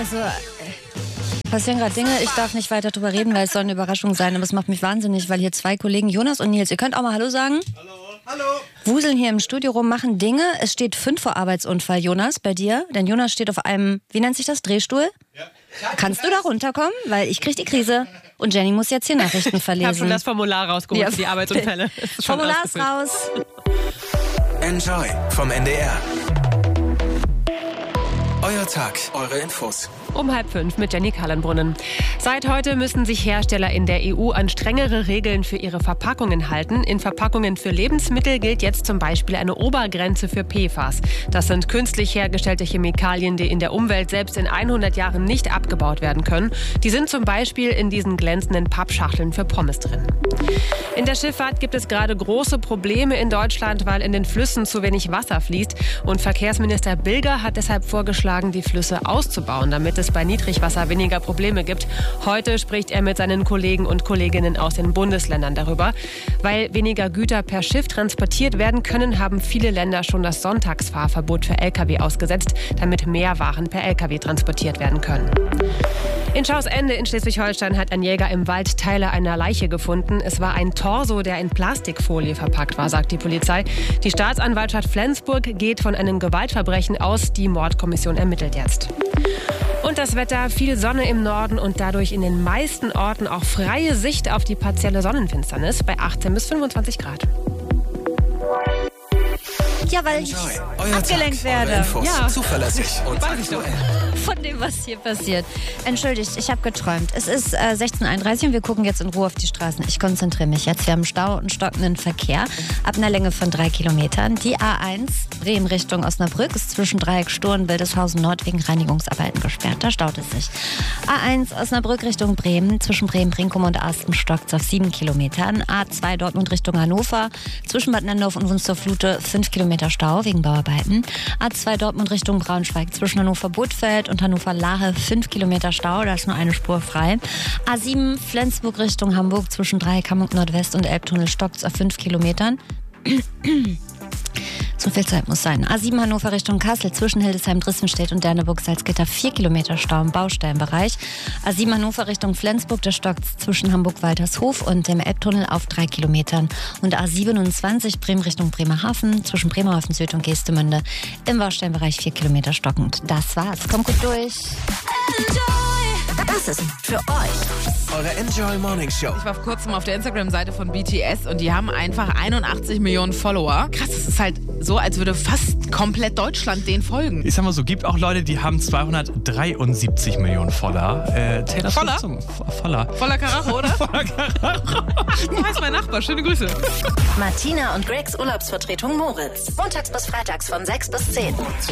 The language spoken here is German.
Also, passieren gerade Dinge, ich darf nicht weiter drüber reden, weil es soll eine Überraschung sein. Aber es macht mich wahnsinnig, weil hier zwei Kollegen, Jonas und Nils, ihr könnt auch mal Hallo sagen. Hallo. Hallo. Wuseln hier im Studio rum, machen Dinge. Es steht 5 vor Arbeitsunfall, Jonas, bei dir. Denn Jonas steht auf einem, wie nennt sich das, Drehstuhl? Ja. Kannst du da runterkommen? Weil ich krieg die Krise. Und Jenny muss jetzt hier Nachrichten verlesen. Ich habe schon das Formular rausgeholt für die Arbeitsunfälle. Formular ist raus. Enjoy vom NDR. Euer Tag, eure Infos. Um 4:30 mit Jenny Kallenbrunnen. Seit heute müssen sich Hersteller in der EU an strengere Regeln für ihre Verpackungen halten. In Verpackungen für Lebensmittel gilt jetzt zum Beispiel eine Obergrenze für PFAS. Das sind künstlich hergestellte Chemikalien, die in der Umwelt selbst in 100 Jahren nicht abgebaut werden können. Die sind zum Beispiel in diesen glänzenden Pappschachteln für Pommes drin. In der Schifffahrt gibt es gerade große Probleme in Deutschland, weil in den Flüssen zu wenig Wasser fließt. Und Verkehrsminister Bilger hat deshalb vorgeschlagen, die Flüsse auszubauen, damit es bei Niedrigwasser weniger Probleme gibt. Heute spricht er mit seinen Kollegen und Kolleginnen aus den Bundesländern darüber. Weil weniger Güter per Schiff transportiert werden können, haben viele Länder schon das Sonntagsfahrverbot für Lkw ausgesetzt, damit mehr Waren per Lkw transportiert werden können. In Schausende in Schleswig-Holstein hat ein Jäger im Wald Teile einer Leiche gefunden. Es war ein Torso, der in Plastikfolie verpackt war, sagt die Polizei. Die Staatsanwaltschaft Flensburg geht von einem Gewaltverbrechen aus. Die Mordkommission ermittelt jetzt. Und das Wetter, viel Sonne im Norden und dadurch in den meisten Orten auch freie Sicht auf die partielle Sonnenfinsternis bei 18 bis 25 Grad. Ja, weil ich abgelenkt werde. Infos, ja. Zuverlässig und aktuell. Von dem, was hier passiert. Entschuldigt, ich habe geträumt. Es ist 16:31 und wir gucken jetzt in Ruhe auf die Straßen. Ich konzentriere mich jetzt. Wir haben Stau und stockenden Verkehr ab einer Länge von 3 Kilometern. Die A1 Bremen Richtung Osnabrück ist zwischen Dreieck Stur und Wildeshausen Nord wegen Reinigungsarbeiten gesperrt. Da staut es sich. A1 Osnabrück Richtung Bremen, zwischen Bremen-Brinkum und Asten stockt es auf 7 Kilometern. A2 Dortmund Richtung Hannover, zwischen Bad Nennendorf und Wunstorf-Lute 5 Kilometer Stau wegen Bauarbeiten. A2 Dortmund Richtung Braunschweig, zwischen Hannover-Budfeld und Hannover-Lahe 5 Kilometer Stau, da ist nur eine Spur frei. A7 Flensburg Richtung Hamburg, zwischen Dreieck Hamburg Nordwest und Elbtunnel stockt es auf 5 Kilometern. So viel Zeit muss sein. A7 Hannover Richtung Kassel, zwischen Hildesheim, Drissenstedt und Derneburg-Salzgitter 4 Kilometer Stau im Baustellenbereich. A7 Hannover Richtung Flensburg, da stockt zwischen Hamburg-Waltershof und dem Elbtunnel auf 3 Kilometern. Und A27 Bremen Richtung Bremerhaven, zwischen Bremerhaven Süd und Geestemünde im Baustellenbereich 4 Kilometer stockend. Das war's. Kommt gut durch. Das ist für euch Eure Enjoy Morning Show. Ich war vor kurzem auf der Instagram-Seite von BTS und die haben einfach 81 Millionen Follower. Krass, es ist halt so, als würde fast komplett Deutschland denen folgen. Ich sag mal so, gibt auch Leute, die haben 273 Millionen Follower. Taylor Voller? Swift Voller. Voller Karacho, oder? Voller Karacho. So heißt mein Nachbar. Schöne Grüße. Martina und Gregs Urlaubsvertretung Moritz. Montags bis freitags von 6 bis 10.